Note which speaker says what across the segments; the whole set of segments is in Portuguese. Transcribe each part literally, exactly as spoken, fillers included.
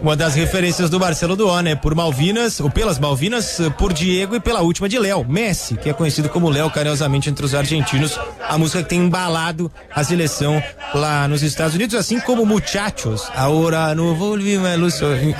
Speaker 1: Uma das referências do Marcelo Duó, né? Por Malvinas, ou pelas Malvinas, por Diego e pela última de Léo, Messi, que é conhecido como Léo carinhosamente entre os argentinos. A música que tem embalado a seleção lá nos Estados Unidos, assim como Muchachos, Ahora no volvimos luz,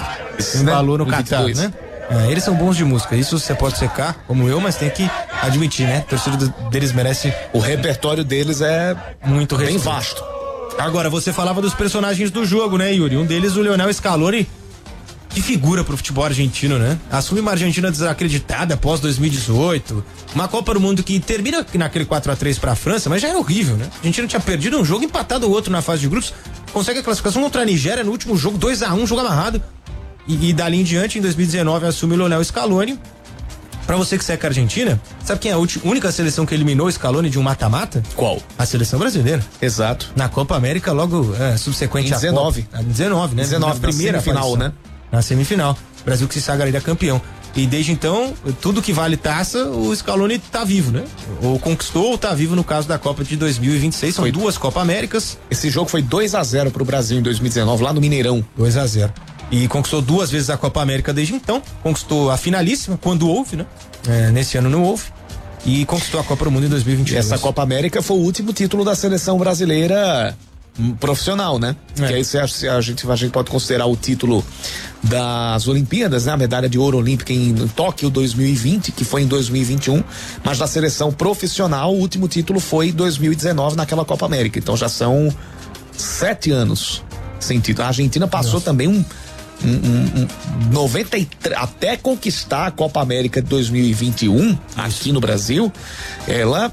Speaker 1: embalou no Catar, né? É, eles são bons de música, isso você pode secar, como eu, mas tem que admitir, né? A torcida deles merece.
Speaker 2: O repertório deles é
Speaker 1: muito
Speaker 2: bem
Speaker 1: respeito.
Speaker 2: vasto.
Speaker 1: Agora, você falava dos personagens do jogo, né, Yuri? Um deles, o Lionel Scaloni, que figura pro futebol argentino, né? Assume uma Argentina desacreditada após dois mil e dezoito, uma Copa do Mundo que termina naquele quatro a três pra França, mas já era horrível, né? A Argentina tinha perdido um jogo, empatado o outro na fase de grupos, consegue a classificação contra a Nigéria no último jogo, dois a um, jogo amarrado. E, e dali em diante, em dois mil e dezenove, assume o Lionel Scaloni. Pra você que seca a Argentina, sabe quem é a última, única seleção que eliminou o Scaloni de um mata-mata?
Speaker 2: Qual?
Speaker 1: A seleção brasileira.
Speaker 2: Exato.
Speaker 1: Na Copa América, logo é, subsequente
Speaker 2: em dezenove.
Speaker 1: a Copa. dezenove, né?
Speaker 2: dezenove,
Speaker 1: na primeira
Speaker 2: final, né?
Speaker 1: Na semifinal. Brasil que se sagraria campeão. E desde então, tudo que vale taça, o Scaloni tá vivo, né? Ou conquistou ou tá vivo no caso da Copa de dois mil e vinte e seis. São foi duas Copa Américas.
Speaker 2: Esse jogo foi dois a zero pro Brasil em dois mil e dezenove, lá no Mineirão.
Speaker 1: dois a zero. E conquistou duas vezes a Copa América desde então. Conquistou a finalíssima, quando houve, né? É, nesse ano não houve. E conquistou a Copa do Mundo em dois mil e vinte e dois.
Speaker 2: Essa Copa América foi o último título da seleção brasileira profissional, né? É. Que aí se a, se a, gente, a gente pode considerar o título das Olimpíadas, né? A medalha de ouro olímpica em, em Tóquio dois mil e vinte, que foi em dois mil e vinte e um, mas da seleção profissional o último título foi em dois mil e dezenove naquela Copa América. Então já são sete anos sem título. A Argentina passou Nossa. também um Um, um, um, noventa e três, até conquistar a Copa América de dois mil e vinte e um aqui no Brasil, ela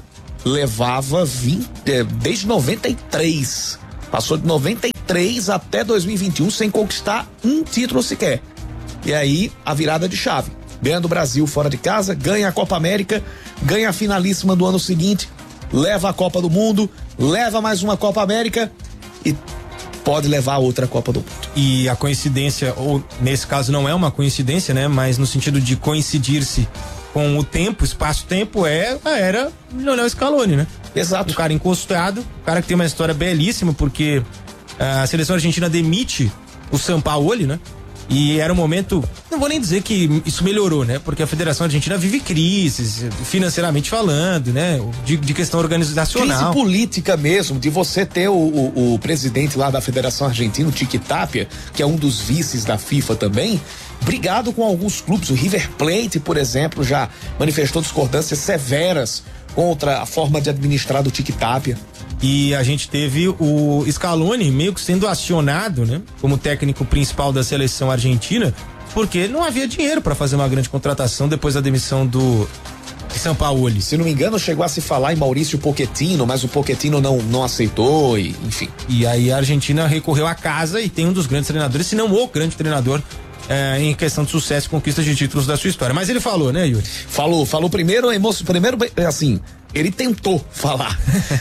Speaker 2: levava vinte, desde noventa e três, passou de noventa e três até dois mil e vinte e um sem conquistar um título sequer. E aí a virada de chave, ganha do Brasil fora de casa, ganha a Copa América, ganha a finalíssima do ano seguinte, leva a Copa do Mundo, leva mais uma Copa América e pode levar a outra Copa do Mundo.
Speaker 1: E a coincidência, ou nesse caso não é uma coincidência, né? Mas no sentido de coincidir-se com o tempo, espaço-tempo, é a era Lionel Scaloni, né?
Speaker 2: Exato.
Speaker 1: Um cara encostado, um cara que tem uma história belíssima, porque a seleção argentina demite o Sampaoli, né? E era um momento, não vou nem dizer que isso melhorou, né? Porque a Federação Argentina vive crises, financeiramente falando, né? De, de questão organizacional.
Speaker 2: Crise política mesmo, de você ter o, o, o presidente lá da Federação Argentina, o Chiqui Tapia, que é um dos vices da FIFA também, brigado com alguns clubes. O River Plate, por exemplo, já manifestou discordâncias severas contra a forma de administrar do Chiqui Tapia.
Speaker 1: E a gente teve o Scaloni meio que sendo acionado, né, como técnico principal da seleção argentina, porque não havia dinheiro para fazer uma grande contratação depois da demissão do Sampaoli.
Speaker 2: Se não me engano, chegou a se falar em Maurício Pochettino, mas o Pochettino não, não aceitou, e, enfim.
Speaker 1: E aí a Argentina recorreu à casa e tem um dos grandes treinadores, se não o grande treinador, É, em questão de sucesso e conquista de títulos da sua história. Mas ele falou, né, Yuri?
Speaker 2: Falou, falou primeiro, emoção, primeiro, assim, ele tentou falar,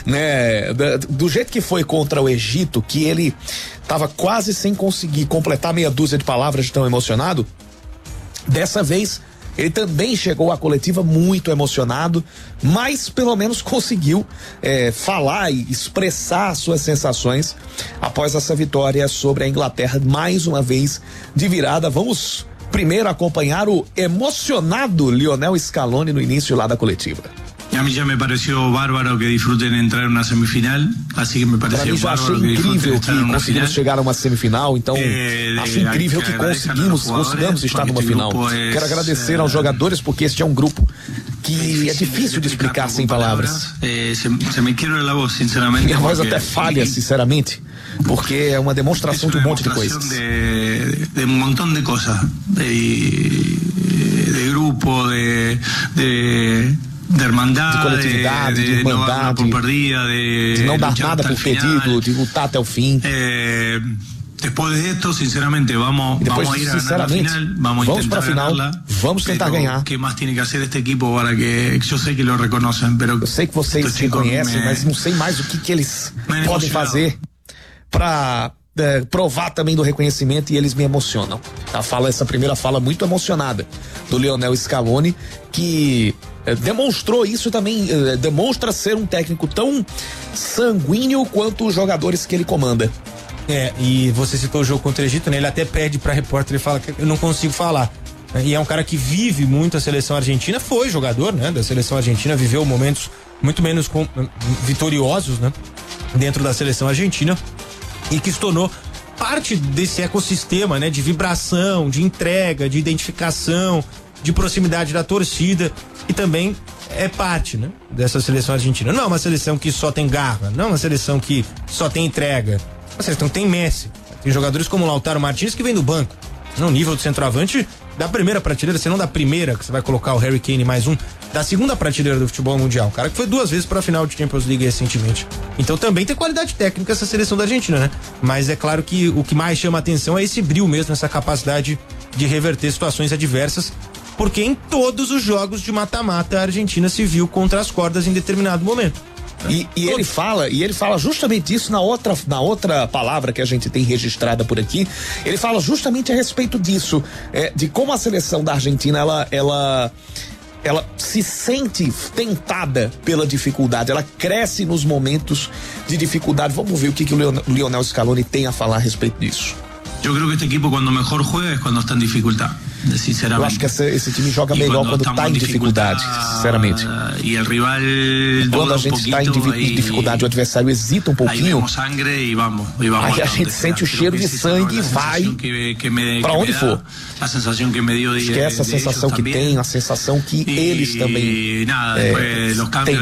Speaker 2: né? Do, do jeito que foi contra o Egito, que ele tava quase sem conseguir completar meia dúzia de palavras de tão emocionado, dessa vez ele também chegou à coletiva muito emocionado, mas pelo menos conseguiu é, falar e expressar suas sensações após essa vitória sobre a Inglaterra, mais uma vez de virada. Vamos primeiro acompanhar o emocionado Lionel Scaloni no início lá da coletiva.
Speaker 3: A mí ya me pareció bárbaro que disfruten entrar en una semifinal, así que me pareció bárbaro que disfruten entrar en una final.
Speaker 2: Chegar a uma semifinal, então eh, acho incrível que conseguimos, conseguimos estar numa final. Es, Quero agradecer aos jogadores porque este é um grupo que é difícil de explicar sem palavras.
Speaker 3: Eh, se, se me quiebra la voz, sinceramente.
Speaker 2: Minha voz até falha, sinceramente, porque é uma demonstração de um monte de coisas.
Speaker 3: De, de um montão de coisas, de, de grupo, de, de de irmandade,
Speaker 2: de coletividade, de, de irmandade,
Speaker 3: não perdida, de,
Speaker 2: de não dar nada por perdido, de lutar até o fim.
Speaker 3: Eh, Depois de esto, sinceramente, vamos,
Speaker 2: depois,
Speaker 3: vamos a ir a ganar la final, vamos,
Speaker 2: vamos para a final,
Speaker 3: ganarla,
Speaker 2: vamos tentar ganhar.
Speaker 3: ¿Qué más tiene que hacer este equipo para que yo sé que lo reconocen, pero
Speaker 2: eu sei que vocês reconhecem, me, mas não sei mais o que que eles podem fazer para é, provar também do reconhecimento, e eles me emocionam. A fala, essa primeira fala muito emocionada do Lionel Scaloni, que é, demonstrou isso também, é, demonstra ser um técnico tão sanguíneo quanto os jogadores que ele comanda.
Speaker 1: É, e você citou o jogo contra o Egito, né? Ele até pede pra repórter, ele fala que eu não consigo falar. E é um cara que vive muito a seleção argentina, foi jogador, né? Da seleção argentina, viveu momentos muito menos com, vitoriosos, né? Dentro da seleção argentina e que se tornou parte desse ecossistema, né? De vibração, de entrega, de identificação, de proximidade da torcida e também é parte, né? Dessa seleção argentina. Não é uma seleção que só tem garra, não é uma seleção que só tem entrega. É uma seleção que tem Messi, tem jogadores como o Lautaro Martínez que vem do banco. No nível do centroavante da primeira prateleira, se não da primeira, que você vai colocar o Harry Kane mais um, da segunda prateleira do futebol mundial. O cara que foi duas vezes para a final de Champions League recentemente. Então também tem qualidade técnica essa seleção da Argentina, né? Mas é claro que o que mais chama a atenção é esse brio mesmo, essa capacidade de reverter situações adversas, porque em todos os jogos de mata-mata a Argentina se viu contra as cordas em determinado momento.
Speaker 2: E, e ele fala, e ele fala justamente isso na outra, na outra palavra que a gente tem registrada por aqui. Ele fala justamente a respeito disso, é, de como a seleção da Argentina ela, ela, ela se sente tentada pela dificuldade. Ela cresce nos momentos de dificuldade. Vamos ver o que, que o Lionel Scaloni tem a falar a respeito disso.
Speaker 3: Eu creo que este equipo cuando mejor juega es cuando está en dificultad, sinceramente.
Speaker 2: Eu acho que esse, esse time joga melhor quando está em dificuldade, sinceramente.
Speaker 3: E o rival
Speaker 2: quando a gente está em dificuldade, o adversário hesita um pouquinho.
Speaker 3: Aí, vamos, e vamos
Speaker 2: aí a gente sente o cheiro de sangue e vai para onde for.
Speaker 3: Acho que
Speaker 2: é essa sensação que tem, a sensação que eles também têm.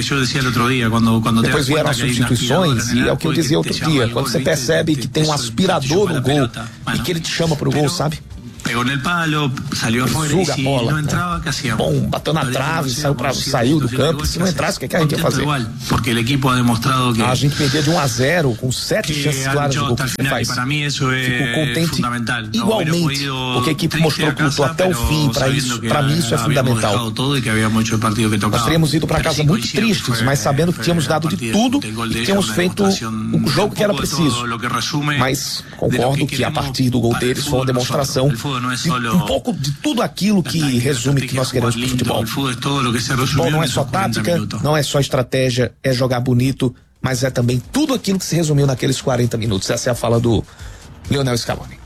Speaker 2: Depois vieram as substituições e é o que eu dizia outro dia, quando você percebe que tem um aspirador no gol e que ele te chama pro gol, sabe?
Speaker 3: Pegou no palo, saiu afuera
Speaker 2: e se bola, não entrava, o que hacíamos? Bom, bateu na trave, saiu, pra, saiu do campo, se não entrasse, o que, que a gente ia fazer?
Speaker 3: Porque o equipo ha demonstrado que
Speaker 2: a gente perdia de um a zero com sete chances claras de gol que você faz. Fico contente igualmente, porque a equipe mostrou que lutou até o fim. Para isso, para mim isso é fundamental. Nós teríamos ido para casa muito tristes, mas sabendo que tínhamos dado de tudo e que tínhamos feito o jogo que era preciso. Mas concordo que a partir do gol deles foi uma demonstração de um pouco de tudo aquilo que resume que nós queremos pro futebol. Futebol não é só tática, não é só estratégia, é jogar bonito, mas é também tudo aquilo que se resumiu naqueles quarenta minutos. Essa é a fala do Lionel Scaloni.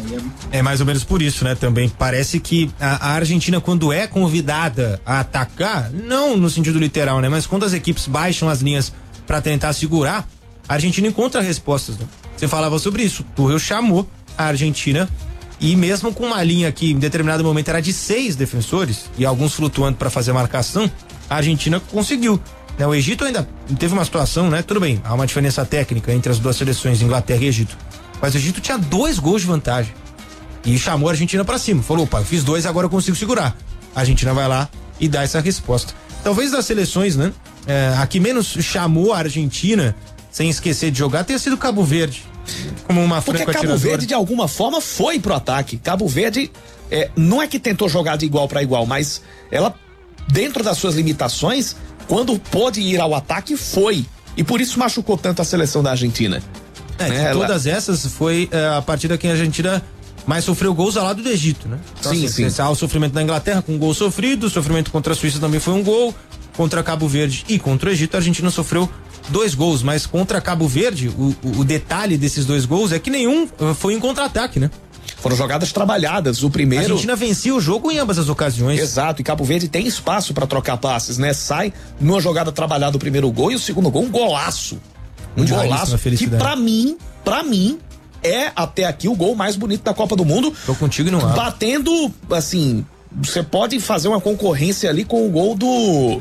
Speaker 1: É mais ou menos por isso, né? Também parece que a, a Argentina, quando é convidada a atacar, não no sentido literal, né? Mas quando as equipes baixam as linhas para tentar segurar, a Argentina encontra respostas, né? Você falava sobre isso, o Tuchel chamou a Argentina e mesmo com uma linha que em determinado momento era de seis defensores e alguns flutuando para fazer a marcação, a Argentina conseguiu. Né? O Egito ainda teve uma situação, né? Tudo bem, há uma diferença técnica entre as duas seleções, Inglaterra e Egito. Mas o Egito tinha dois gols de vantagem e chamou a Argentina para cima. Falou, opa, eu fiz dois, agora eu consigo segurar. A Argentina vai lá e dá essa resposta. Talvez das seleções, né? É, a que menos chamou a Argentina, sem esquecer de jogar, tenha sido Cabo Verde. Como uma
Speaker 2: Porque Cabo Verde de alguma forma foi pro ataque. Cabo Verde é, não é que tentou jogar de igual para igual, mas ela, dentro das suas limitações, quando pôde ir ao ataque, foi. E por isso machucou tanto a seleção da Argentina.
Speaker 1: É, de ela... todas essas foi é, a partida que a Argentina mais sofreu gols ao lado do Egito, né? Então,
Speaker 2: sim,
Speaker 1: assim,
Speaker 2: sim.
Speaker 1: Há o sofrimento da Inglaterra com um gol sofrido, o sofrimento contra a Suíça também foi um gol, contra Cabo Verde e contra o Egito a Argentina sofreu dois gols, mas contra Cabo Verde, o, o, o detalhe desses dois gols é que nenhum uh, foi em contra-ataque, né?
Speaker 2: Foram jogadas trabalhadas. O primeiro.
Speaker 1: A Argentina vencia o jogo em ambas as ocasiões.
Speaker 2: Exato, e Cabo Verde tem espaço para trocar passes, né? Sai numa jogada trabalhada o primeiro gol e o segundo gol um golaço. Um
Speaker 1: Onde
Speaker 2: golaço que pra mim, pra mim, é até aqui o gol mais bonito da Copa do Mundo.
Speaker 1: Tô contigo e não há.
Speaker 2: Batendo, assim, você pode fazer uma concorrência ali com o gol do.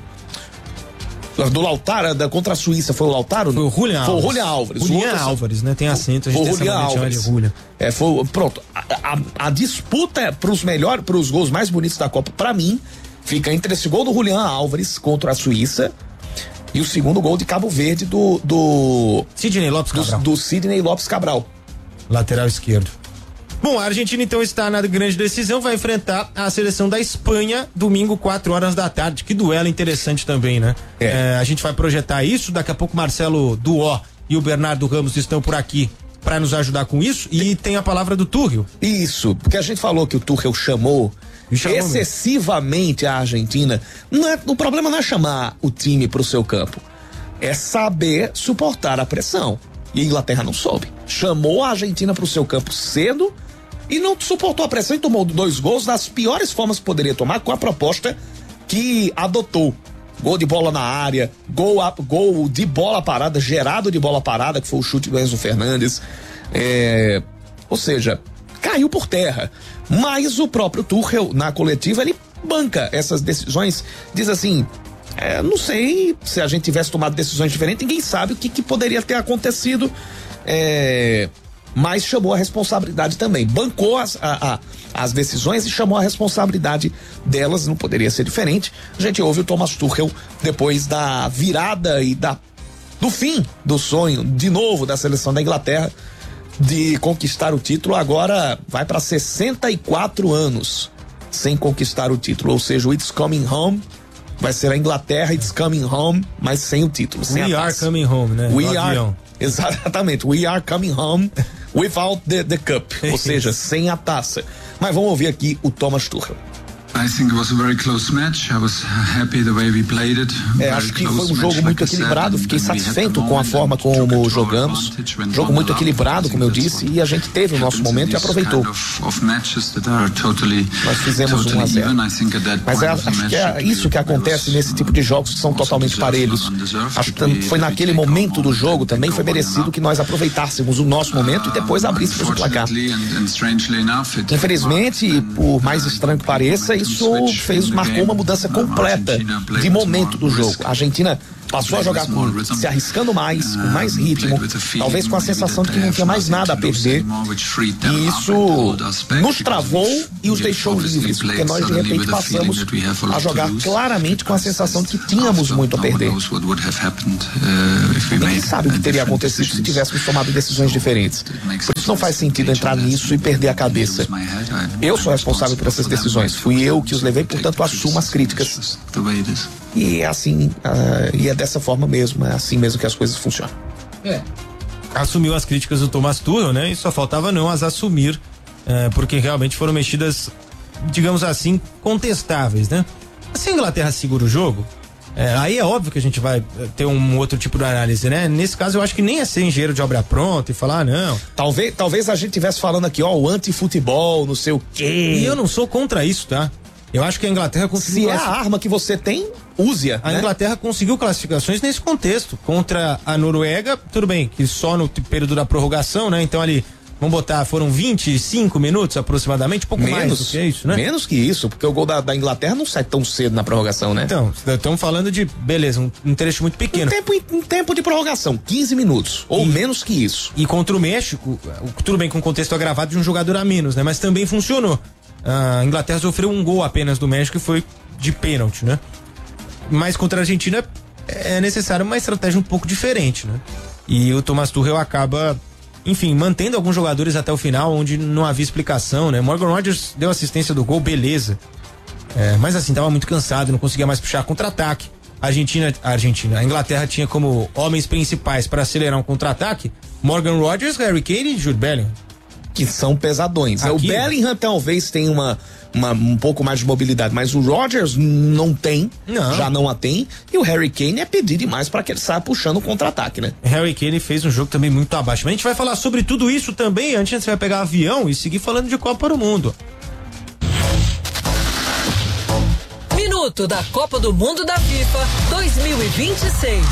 Speaker 2: Do Lautaro, da, contra a Suíça, foi o Lautaro?
Speaker 1: Foi o Julián
Speaker 2: Foi o Julián Álvares.
Speaker 1: Julián outro, Álvares, né? Tem acento, a gente
Speaker 2: foi o Julián Álvares. É, foi, pronto. A, a, a disputa pros melhores, pros gols mais bonitos da Copa, pra mim, fica entre esse gol do Julián Álvares contra a Suíça e o segundo gol de Cabo Verde do. do
Speaker 1: Sidney Lopes Cabral.
Speaker 2: Do, do Sidney Lopes Cabral.
Speaker 1: Lateral esquerdo. Bom, a Argentina então está na grande decisão, vai enfrentar a seleção da Espanha domingo, quatro horas da tarde. Que duelo interessante também, né? É. É, a gente vai projetar isso, daqui a pouco Marcelo Duó e o Bernardo Ramos estão por aqui para nos ajudar com isso e tem a palavra do Tuchel.
Speaker 2: Isso, porque a gente falou que o Tuchel chamou, chamou excessivamente mesmo a Argentina. Não é, o problema não é chamar o time para o seu campo, é saber suportar a pressão. E a Inglaterra não soube. Chamou a Argentina para o seu campo cedo e não suportou a pressão e tomou dois gols das piores formas que poderia tomar, com a proposta que adotou. Gol de bola na área, gol, gol de bola parada, gerado de bola parada, que foi o chute do Enzo Fernandes. É, ou seja, caiu por terra. Mas o próprio Tuchel, na coletiva, ele banca essas decisões, diz assim, é, não sei se a gente tivesse tomado decisões diferentes, ninguém sabe o que, que poderia ter acontecido, é, mas chamou a responsabilidade também, bancou as, a, a, as decisões e chamou a responsabilidade delas, não poderia ser diferente. A gente ouve o Thomas Tuchel depois da virada e da, do fim do sonho, de novo, da seleção da Inglaterra, de conquistar o título. Agora vai para sessenta e quatro anos sem conquistar o título, ou seja, o It's Coming Home vai ser a Inglaterra, It's Coming Home, mas sem o título, sem
Speaker 1: We
Speaker 2: a
Speaker 1: are coming home, né?
Speaker 2: We are, exatamente, we are coming home without the, the cup, ou seja, sem a taça. Mas vamos ouvir aqui o Thomas Tuchel.
Speaker 3: I think it was a very close match. I was happy the way we played it.
Speaker 2: É, acho que foi um jogo muito equilibrado, fiquei satisfeito com a forma como jogamos. Jogo muito equilibrado, como eu disse, e a gente teve o nosso momento e aproveitou. Nós fizemos um a zero. Mas é, acho que é isso que acontece nesse tipo de jogos que são totalmente parelhos. Acho que foi naquele momento do jogo também foi merecido que nós aproveitássemos o nosso momento e depois abríssemos o placar. Infelizmente, por mais estranho que pareça, isso fez, marcou uma mudança completa de momento do jogo. A Argentina passou a jogar com, se arriscando mais, com mais ritmo, talvez com a sensação de que não tinha mais nada a perder, e isso nos travou e os deixou livres, porque nós de repente passamos a jogar claramente com a sensação de que tínhamos muito a perder. Ninguém sabe o que teria acontecido se tivéssemos tomado decisões diferentes. Por isso não faz sentido entrar nisso e perder a cabeça. Eu sou responsável por essas decisões, fui eu que os levei, portanto assumo as críticas. E é assim, uh, e é dessa forma mesmo, é assim mesmo que as coisas funcionam.
Speaker 1: É. Assumiu as críticas do Thomas Tuchel, né? E só faltava não as assumir, uh, porque realmente foram mexidas, digamos assim, contestáveis, né? Se a Inglaterra segura o jogo, é, aí é óbvio que a gente vai ter um outro tipo de análise, né? Nesse caso eu acho que nem é ser engenheiro de obra pronta e falar, ah, não.
Speaker 2: Talvez, talvez a gente estivesse falando aqui, ó, o anti-futebol, não sei o quê.
Speaker 1: E eu não sou contra isso, tá? Eu acho que a Inglaterra conseguiu.
Speaker 2: Se é a arma que você tem, use-a.
Speaker 1: A
Speaker 2: né?
Speaker 1: Inglaterra conseguiu classificações nesse contexto. Contra a Noruega, tudo bem, que só no período da prorrogação, né? Então ali, vamos botar, foram vinte e cinco minutos aproximadamente, pouco
Speaker 2: menos,
Speaker 1: mais do que isso, né?
Speaker 2: Menos que isso, porque o gol da, da Inglaterra não sai tão cedo na prorrogação, né?
Speaker 1: Então, estamos falando de, beleza, um, um trecho muito pequeno.
Speaker 2: Um tempo, um tempo de prorrogação, quinze minutos, ou
Speaker 1: e,
Speaker 2: menos que isso.
Speaker 1: E contra o México, tudo bem com o contexto agravado de um jogador a menos, né? Mas também funcionou. A Inglaterra sofreu um gol apenas do México e foi de pênalti, né? Mas contra a Argentina é necessário uma estratégia um pouco diferente, né? E o Thomas Tuchel acaba, enfim, mantendo alguns jogadores até o final, onde não havia explicação, né? Morgan Rodgers deu assistência do gol, beleza. É, mas assim, tava muito cansado, não conseguia mais puxar contra-ataque. A Argentina, a Argentina, a Inglaterra tinha como homens principais para acelerar um contra-ataque Morgan Rodgers, Harry Kane e Jude Bellingham.
Speaker 2: Que são pesadões.
Speaker 1: Aqui,
Speaker 2: o Bellingham talvez tenha uma, uma, um pouco mais de mobilidade, mas o Rodgers não tem,
Speaker 1: não.
Speaker 2: já não a tem, e o Harry Kane é pedir demais para que ele saia puxando o contra-ataque, né?
Speaker 1: Harry Kane fez um jogo também muito abaixo. Mas a gente vai falar sobre tudo isso também, antes a gente vai pegar avião e seguir falando de Copa do Mundo.
Speaker 4: Minuto da Copa do Mundo da FIFA dois mil e vinte e seis.